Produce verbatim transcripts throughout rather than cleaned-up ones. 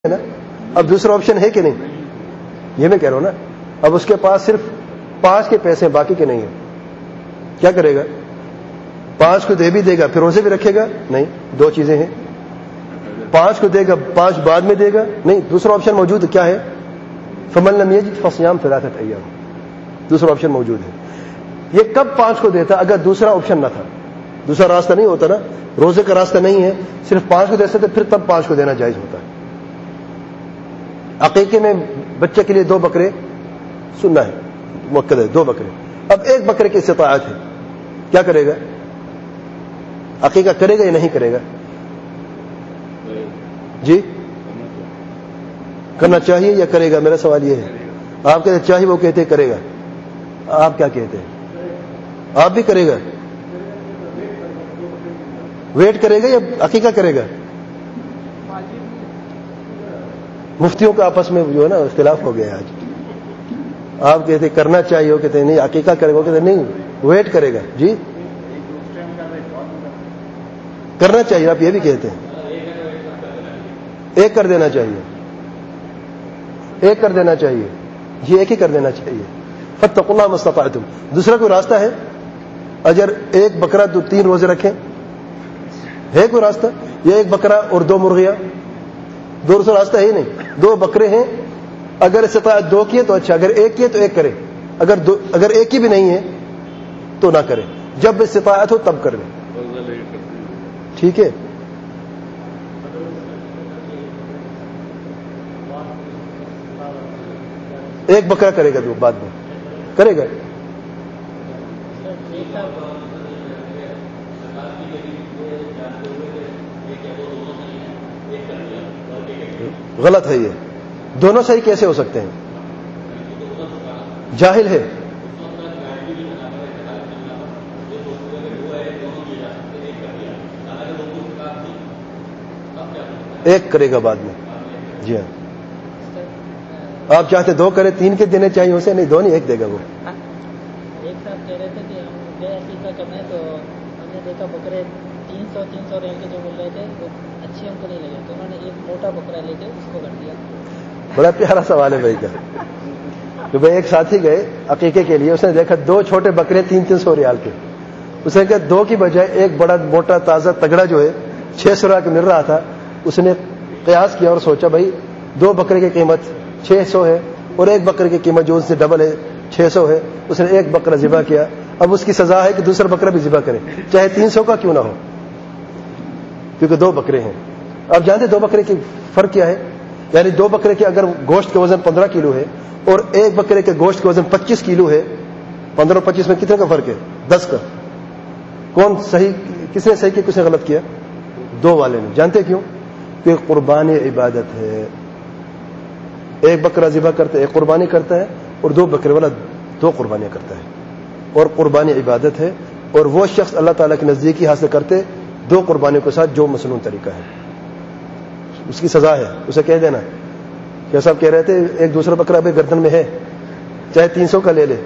ہے نا. اب دوسرا آپشن ہے کہ نہیں, یہ میں کہہ رہا ہوں نا. اب اس کے پاس صرف پانچ کے پیسے ہیں, باقی کے نہیں ہیں. کیا کرے گا؟ پانچ کو دے بھی دے گا پھر روزے بھی رکھے گا؟ نہیں, دو چیزیں ہیں. پانچ کو دے گا, پانچ بعد میں دے گا؟ نہیں. دوسرا آپشن موجود ہے, کیا ہے؟ فمن لم یجد فصیام ثلاثۃ ایام. دوسرا آپشن موجود ہے. یہ کب پانچ کو دیتا اگر دوسرا آپشن نہ تھا, دوسرا راستہ نہیں ہوتا نا, روزے کا راستہ نہیں ہے, صرف پانچ کو دے سکتے, پھر تب پانچ کو دینا جائز ہوتا ہے. عقیقے میں بچے کے لیے دو بکرے سننا ہے, مؤکد ہے, دو بکرے. اب ایک بکرے کی استطاعت ہے, کیا کرے گا؟ عقیقہ کرے گا یا نہیں کرے گا؟ جی کرنا چاہیے یا کرے گا؟ میرا سوال یہ ہے. آپ کہتے چاہیے, وہ کہتے کرے گا. آپ کیا کہتے ہیں؟ آپ بھی کرے گا؟ ویٹ کرے گا یا عقیقہ کرے گا؟ مفتیوں کا آپس میں جو ہے نا اختلاف ہو گیا آج. آپ کہتے کرنا چاہیے, وہ کہتے ہیں نہیں عقیقہ کرے گا, وہ کہتے ہیں نہیں ویٹ کرے گا. جی کرنا چاہیے, آپ یہ بھی کہتے ہیں. ایک کر دینا چاہیے, ایک کر دینا چاہیے, یہ ایک ہی کر دینا چاہیے. فاتقوا اللہ ما استطعتم. دوسرا کوئی راستہ ہے؟ اگر ایک بکرا دو تین روزے رکھیں, ہے کوئی راستہ؟ یا ایک بکرا اور دو مرغیاں؟ دو روزہ راستہ ہے ہی نہیں. دو بکرے ہیں, اگر استطاعت دو کی ہے تو اچھا, اگر ایک کی ہے تو ایک کرے, اگر دو اگر ایک کی بھی نہیں ہے تو نہ کرے, جب استطاعت ہو تب کر لیں. ٹھیک ہے. ایک بکرا کرے گا, تو بعد میں کرے گا. غلط ہے یہ. دونوں صحیح کیسے ہو سکتے ہیں؟ جاہل ہے. ایک کرے گا بعد میں. جی ہاں, آپ چاہتے دو کرے, تین کے دینے چاہیے اسے, نہیں دو نہیں, ایک دے گا وہ. ایک صاحب کہہ رہے تھے کہ ہم بے عقیقہ کرنا ہے, تو ہم نے دیکھا بکرے تین سو تین سو ریال کے جو مل رہے تھے وہ اچھے ہم کو نہیں لگے, تو انہوں نے ایک موٹا بکرا لے کے اس کو کر دیا. بڑا پیارا سوال ہے بھائی کا. تو بھائی ایک ساتھی گئے عقیقے کے لیے, اس نے دیکھا دو چھوٹے بکرے تین تین سو ریال کے. اس نے کہا دو کی بجائے ایک بڑا موٹا تازہ تگڑا جو ہے چھ سو ریال کا مل رہا تھا. اس نے قیاس کیا اور سوچا بھائی دو بکرے کی قیمت چھ سو ہے اور ایک بکرے کی قیمت جو اس سے ڈبل ہے چھ سو ہے. اس نے ایک بکرا ذبح کیا. اب اس کی سزا ہے کہ دوسرا بکرا بھی ذبح کرے, چاہے تین سو کا کیوں نہ ہو, کیونکہ دو بکرے ہیں. آپ جانتے دو بکرے کی فرق کیا ہے؟ یعنی دو بکرے کے اگر گوشت کا وزن پندرہ کلو ہے اور ایک بکرے کے گوشت کا وزن پچیس کلو ہے, پندرہ اور پچیس میں کتنے کا فرق ہے؟ دس کا. کون صحیح, کس نے صحیح کیا, کس نے غلط کیا؟ دو والے نے. جانتے کیوں؟ کہ قربانی عبادت ہے. ایک بکرا ذبح کرتا ہے, ایک قربانی کرتا ہے, اور دو بکرے والا دو قربانیاں کرتا ہے, اور قربانی عبادت ہے. اور وہ شخص اللہ تعالیٰ کی نزدیکی حاصل کرتے دو قربانیوں کے ساتھ جو مسنون طریقہ ہے, اس کی سزا ہے. اسے کہہ دینا کہ صاحب کہہ رہے تھے ایک دوسرا بکرا ابھی گردن میں ہے, چاہے تین سو کا لے لے.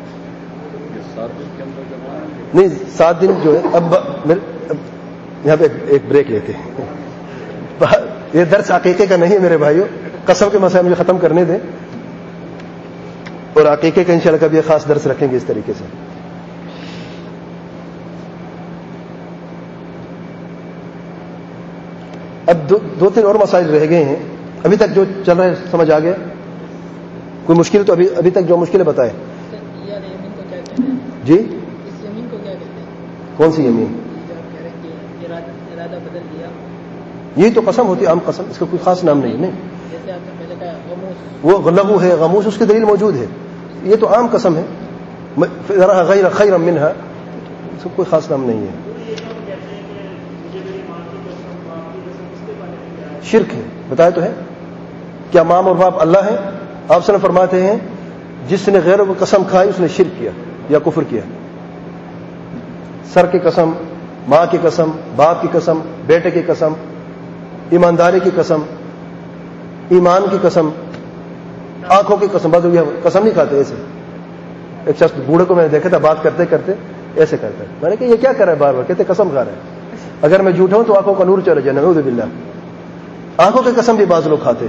نہیں سات دن جو ہے. اب یہاں پہ ایک بریک لیتے ہیں. یہ درس عقیقے کا نہیں ہے میرے بھائیوں, قسم کے مسائل مجھے ختم کرنے دیں, اور عقیقے کا انشاءاللہ کبھی خاص درس رکھیں گے اس طریقے سے. اب دو, دو تین اور مسائل رہ گئے ہیں ابھی تک جو چل رہے سمجھ آ گیا؟ کوئی مشکل تو ابھی ابھی تک جو مشکل ہے بتائیں. جی اس یمین کو کیا کہتے ہیں؟ کون سی یمین؟ ارادہ بدل دیا, یہی تو قسم ہوتی ہے, عام قسم, اس کا کوئی خاص نام نہیں. نہیں جیسے آپ نے پہلے کہا غموس, وہ لغو ہے, غموس, اس کی دلیل موجود ہے. یہ تو عام قسم ہے. غیر خیر منہا, اس کا کوئی خاص نام نہیں ہے. شرک ہے, بتایا تو ہے. کیا ماں اور باپ اللہ ہیں؟ آپ سے فرماتے ہیں جس نے غیروں کو قسم کھائی اس نے شرک کیا یا کفر کیا. سر کی قسم, ماں کی قسم, باپ کی قسم, بیٹے کی قسم, ایمانداری کی قسم, ایمان کی قسم, آنکھوں کی قسم. بس قسم نہیں کھاتے ایسے. ایک شخص بوڑھے کو میں نے دیکھا تھا بات کرتے کرتے ایسے کرتا ہے. میں نے کہا یہ کیا کر رہا ہے بار بار؟ کہتے قسم کھا رہا ہے. اگر میں جھوٹا ہوں تو آنکھوں کا نور چلا جائے, نعوذ باللہ. آنکھوں کی قسم بھی بعض لوگ کھاتے